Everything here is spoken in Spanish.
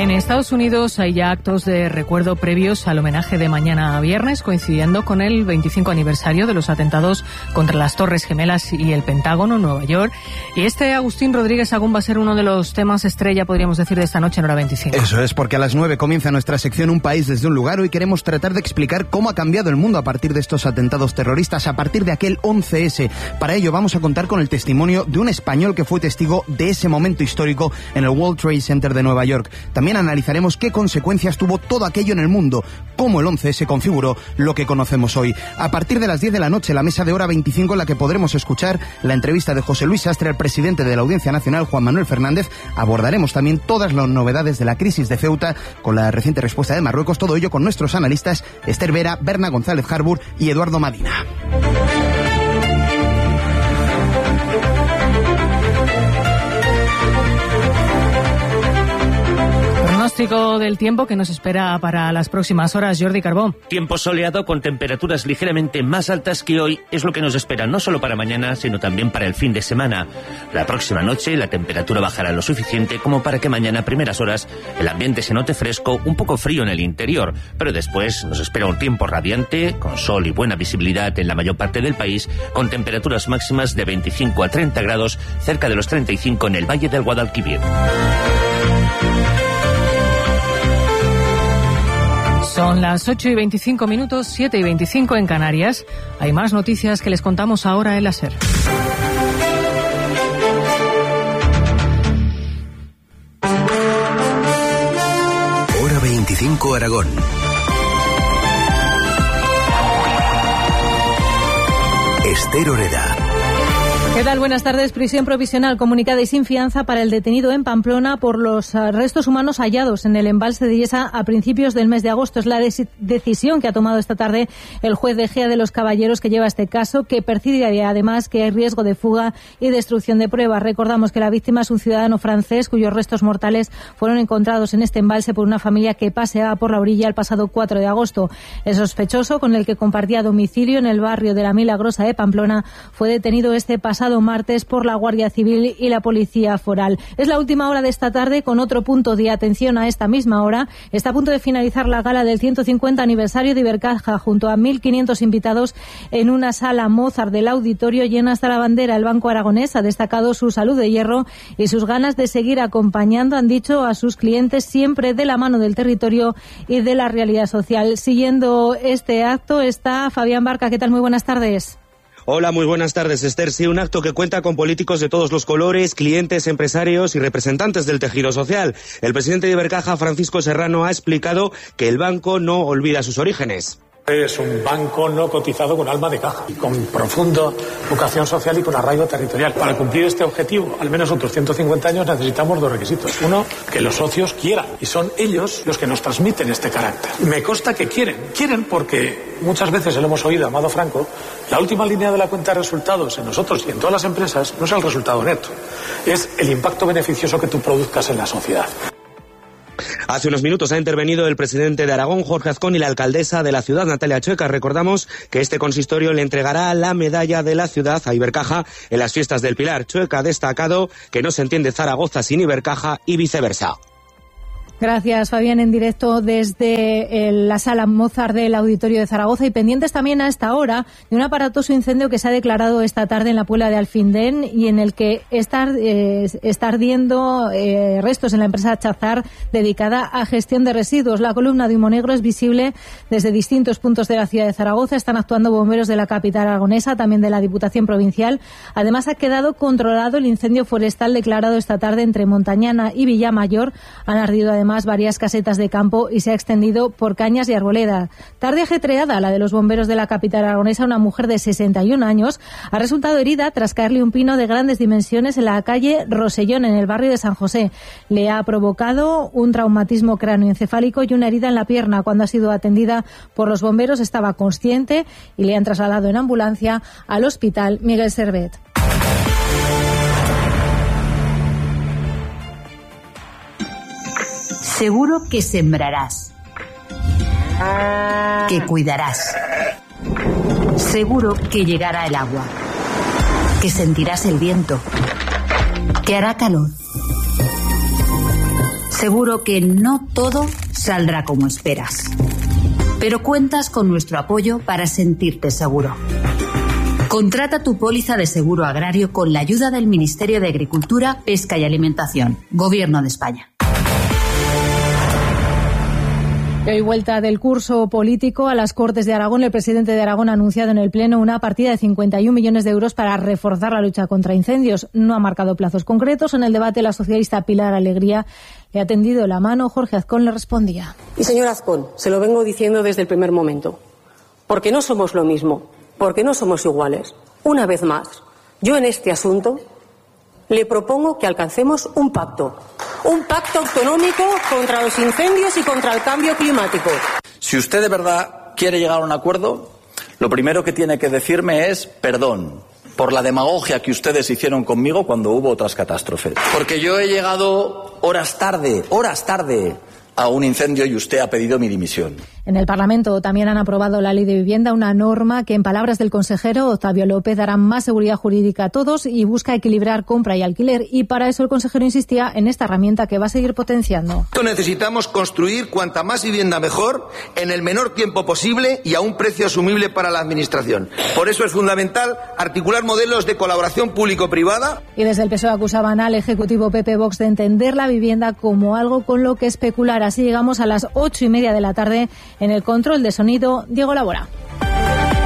En Estados Unidos hay ya actos de recuerdo previos al homenaje de mañana viernes, coincidiendo con el 25 aniversario de los atentados contra las Torres Gemelas y el Pentágono en Nueva York. Y Agustín Rodríguez Agún va a ser uno de los temas estrella, podríamos decir, de esta noche en Hora 25. Eso es, porque a las 9 comienza nuestra sección Un País desde un Lugar. Hoy queremos tratar de explicar cómo ha cambiado el mundo a partir de estos atentados terroristas, a partir de aquel 11S. Para ello vamos a contar con el testimonio de un español que fue testigo de ese momento histórico en el World Trade Center de Nueva York. También analizaremos qué consecuencias tuvo todo aquello en el mundo, cómo el 11S configuró lo que conocemos hoy. A partir de las 10 de la noche, la mesa de Hora 25, en la que podremos escuchar la entrevista de José Luis Sastre al presidente de la Audiencia Nacional, Juan Manuel Fernández. Abordaremos también todas las novedades de la crisis de Ceuta, con la reciente respuesta de Marruecos, todo ello con nuestros analistas Esther Vera, Berna González Harbour y Eduardo Madina. Pronóstico del tiempo que nos espera para las próximas horas, Jordi Carbó. Tiempo soleado con temperaturas ligeramente más altas que hoy es lo que nos espera no solo para mañana, sino también para el fin de semana. La próxima noche la temperatura bajará lo suficiente como para que mañana a primeras horas el ambiente se note fresco, un poco frío en el interior, pero después nos espera un tiempo radiante, con sol y buena visibilidad en la mayor parte del país, con temperaturas máximas de 25 a 30 grados, cerca de los 35 en el Valle del Guadalquivir. Son las 8:25, 7:25 en Canarias. Hay más noticias que les contamos ahora en la SER. Hora 25 Aragón. Esther Oreda. ¿Qué tal? Buenas tardes. Prisión provisional comunicada y sin fianza para el detenido en Pamplona por los restos humanos hallados en el embalse de Illesa a principios del mes de agosto. Es la decisión que ha tomado esta tarde el juez de Gea de los Caballeros, que lleva este caso, que percibe además que hay riesgo de fuga y destrucción de pruebas. Recordamos que la víctima es un ciudadano francés cuyos restos mortales fueron encontrados en este embalse por una familia que paseaba por la orilla el pasado 4 de agosto. El sospechoso, con el que compartía domicilio en el barrio de la Milagrosa de Pamplona, fue detenido este pasado martes por la Guardia Civil y la Policía Foral. Es la última hora de esta tarde, con otro punto de atención a esta misma hora. Está a punto de finalizar la gala del 150 aniversario de Ibercaja, junto a 1.500 invitados en una sala Mozart del auditorio llena hasta la bandera. El Banco Aragonés ha destacado su salud de hierro y sus ganas de seguir acompañando, han dicho, a sus clientes, siempre de la mano del territorio y de la realidad social. Siguiendo este acto está Fabián Barca. ¿Qué tal? Muy buenas tardes. Hola, muy buenas tardes, Esther. Sí, un acto que cuenta con políticos de todos los colores, clientes, empresarios y representantes del tejido social. El presidente de Ibercaja, Francisco Serrano, ha explicado que el banco no olvida sus orígenes. Es un banco no cotizado con alma de caja, con profunda vocación social y con arraigo territorial. Para cumplir este objetivo, al menos otros 150 años, necesitamos dos requisitos. Uno, que los socios quieran, y son ellos los que nos transmiten este carácter. Me consta que quieren porque muchas veces lo hemos oído, Amado Franco, la última línea de la cuenta de resultados en nosotros y en todas las empresas no es el resultado neto, es el impacto beneficioso que tú produzcas en la sociedad. Hace unos minutos ha intervenido el presidente de Aragón, Jorge Azcón, y la alcaldesa de la ciudad, Natalia Chueca. Recordamos que este consistorio le entregará la medalla de la ciudad a Ibercaja en las fiestas del Pilar. Chueca ha destacado que no se entiende Zaragoza sin Ibercaja y viceversa. Gracias, Fabián, en directo desde la sala Mozart del Auditorio de Zaragoza, y pendientes también a esta hora de un aparatoso incendio que se ha declarado esta tarde en la Puebla de Alfindén y en el que está ardiendo restos en la empresa Chazar dedicada a gestión de residuos. La columna de humo negro es visible desde distintos puntos de la ciudad de Zaragoza. Están actuando bomberos de la capital aragonesa, también de la Diputación Provincial. Además, ha quedado controlado el incendio forestal declarado esta tarde entre Montañana y Villamayor. Han ardido además varias casetas de campo y se ha extendido por Cañas y Arboleda. Tarde ajetreada la de los bomberos de la capital aragonesa. Una mujer de 61 años ha resultado herida tras caerle un pino de grandes dimensiones en la calle Rosellón, en el barrio de San José. Le ha provocado un traumatismo cráneoencefálico y una herida en la pierna. Cuando ha sido atendida por los bomberos estaba consciente y le han trasladado en ambulancia al Hospital Miguel Servet. Seguro que sembrarás, que cuidarás. Seguro que llegará el agua, que sentirás el viento, que hará calor. Seguro que no todo saldrá como esperas, pero cuentas con nuestro apoyo para sentirte seguro. Contrata tu póliza de seguro agrario con la ayuda del Ministerio de Agricultura, Pesca y Alimentación, Gobierno de España. Y hoy, vuelta del curso político a las Cortes de Aragón. El presidente de Aragón ha anunciado en el Pleno una partida de 51 millones de euros para reforzar la lucha contra incendios. No ha marcado plazos concretos. En el debate, la socialista Pilar Alegría le ha tendido la mano. Jorge Azcón le respondía. Y señor Azcón, se lo vengo diciendo desde el primer momento. Porque no somos lo mismo, porque no somos iguales. Una vez más, yo en este asunto le propongo que alcancemos un pacto autonómico contra los incendios y contra el cambio climático. Si usted de verdad quiere llegar a un acuerdo, lo primero que tiene que decirme es perdón por la demagogia que ustedes hicieron conmigo cuando hubo otras catástrofes. Porque yo he llegado horas tarde a un incendio y usted ha pedido mi dimisión. En el Parlamento también han aprobado la Ley de Vivienda, una norma que, en palabras del consejero Octavio López, dará más seguridad jurídica a todos y busca equilibrar compra y alquiler. Y para eso el consejero insistía en esta herramienta que va a seguir potenciando. Necesitamos construir cuanta más vivienda mejor, en el menor tiempo posible y a un precio asumible para la Administración. Por eso es fundamental articular modelos de colaboración público-privada. Y desde el PSOE acusaban al Ejecutivo PP-Vox de entender la vivienda como algo con lo que especular. Así llegamos a las 8:30 de la tarde. En el control de sonido, Diego Labora.